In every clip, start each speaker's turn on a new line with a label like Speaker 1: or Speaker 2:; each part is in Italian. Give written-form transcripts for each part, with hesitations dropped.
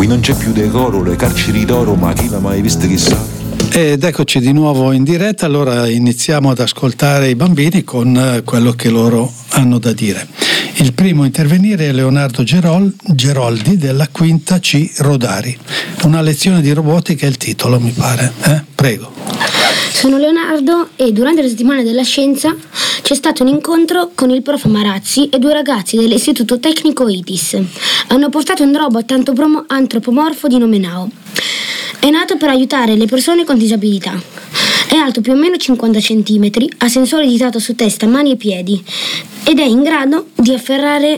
Speaker 1: Qui non c'è più decoro, le carceri d'oro, ma chi l'ha mai visto chissà.
Speaker 2: Ed eccoci di nuovo in diretta. Allora iniziamo ad ascoltare i bambini con quello che loro hanno da dire. Il primo a intervenire è Leonardo Geroldi della quinta C Rodari. Una lezione di robotica è il titolo, mi pare. Prego.
Speaker 3: Sono Leonardo e durante la settimana della scienza c'è stato un incontro con il prof Marazzi e 2 ragazzi dell'istituto tecnico ITIS. Hanno portato un robot antropomorfo di nome Nao. È nato per aiutare le persone con disabilità. È alto più o meno 50 cm, ha sensore ditato su testa, mani e piedi ed è in grado di afferrare.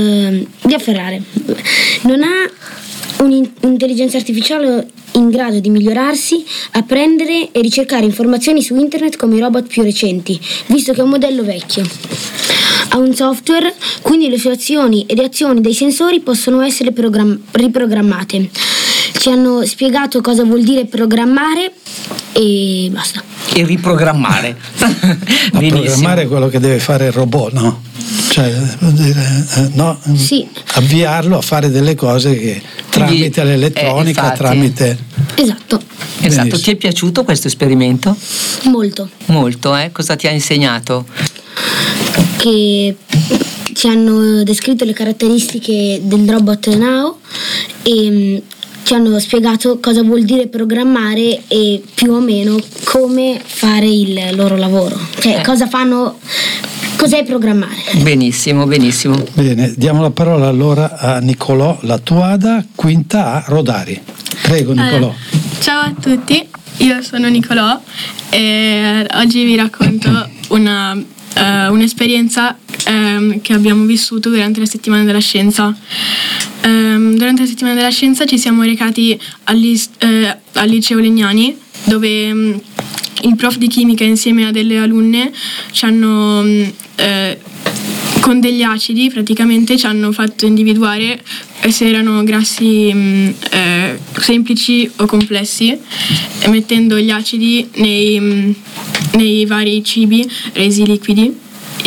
Speaker 3: Non ha un'intelligenza artificiale in grado di migliorarsi, apprendere e ricercare informazioni su internet come i robot più recenti, visto che è un modello vecchio. Ha un software, quindi le sue azioni e le azioni dei sensori possono essere riprogrammate. Ci hanno spiegato cosa vuol dire programmare e basta.
Speaker 4: E riprogrammare.
Speaker 2: Ma programmare è quello che deve fare il robot, no? Cioè, no?
Speaker 3: Sì.
Speaker 2: Avviarlo a fare delle cose che tramite l'elettronica, tramite...
Speaker 3: Esatto.
Speaker 4: Benissimo. Ti è piaciuto questo esperimento?
Speaker 3: Molto.
Speaker 4: Molto, Cosa ti ha insegnato?
Speaker 3: Che ci hanno descritto le caratteristiche del robot Nao e ci hanno spiegato cosa vuol dire programmare e più o meno come fare il loro lavoro, cioè cosa fanno, cos'è programmare.
Speaker 4: Benissimo.
Speaker 2: Bene, diamo la parola allora a Nicolò Latuada, quinta A Rodari. Prego Nicolò.
Speaker 5: Ciao a tutti, io sono Nicolò e oggi vi racconto un'esperienza che abbiamo vissuto durante la settimana della scienza. Durante la settimana della scienza ci siamo recati al liceo Legnani, dove il prof di chimica insieme a delle alunne ci hanno con degli acidi praticamente ci hanno fatto individuare se erano grassi semplici o complessi, mettendo gli acidi nei vari cibi resi liquidi.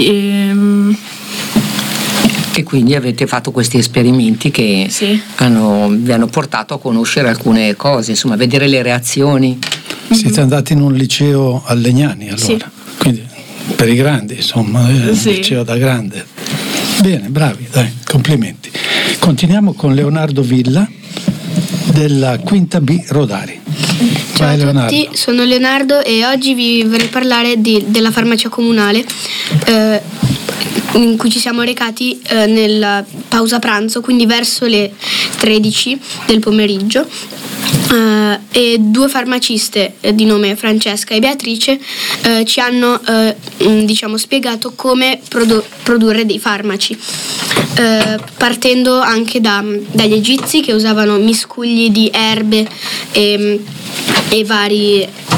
Speaker 4: E quindi avete fatto questi esperimenti che
Speaker 5: sì.
Speaker 4: vi hanno portato a conoscere alcune cose, insomma, a vedere le reazioni.
Speaker 2: Siete andati in un liceo a Legnani allora?
Speaker 5: Sì.
Speaker 2: Quindi per i grandi, insomma, un liceo da grande. Bene, bravi, dai, complimenti. Continuiamo con Leonardo Villa della quinta B Rodari.
Speaker 6: Ciao
Speaker 2: Vai,
Speaker 6: a
Speaker 2: Leonardo.
Speaker 6: tutti, sono Leonardo e oggi vi vorrei parlare della farmacia comunale in cui ci siamo recati nella pausa pranzo, quindi verso le 13 del pomeriggio. E 2 farmaciste di nome Francesca e Beatrice ci hanno spiegato come produrre dei farmaci, partendo anche dagli egizi che usavano miscugli di erbe e vari